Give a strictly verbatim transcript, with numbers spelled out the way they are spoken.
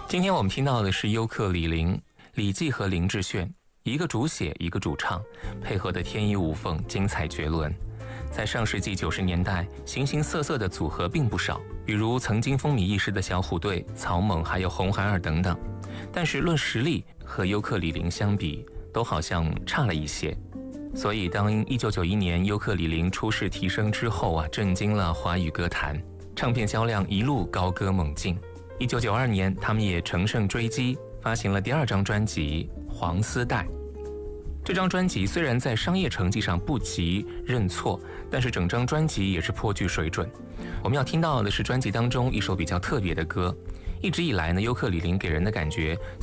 今天我们听到的是尤克里林，李济和林志炫，一个主写，一个主唱，配合的天衣无缝，精彩绝伦。在上世纪九十年代，形形色色的组合并不少，比如曾经风靡一时的小虎队、草蜢，还有红孩儿等等。但是论实力，和尤克里林相比，都好像差了一些。所以当一九九一年尤克里林出世提升之后啊，震惊了华语歌坛，唱片销量一路高歌猛进。一九九二年，他们也乘胜追击，发行了第二张专辑《黄丝带》。这张专辑虽然在商业成绩上不及《认错》，但是整张专辑也是颇具水准。我们要听到的是专辑当中一首比较特别的歌。一直以来呢，尤克里林给人的感觉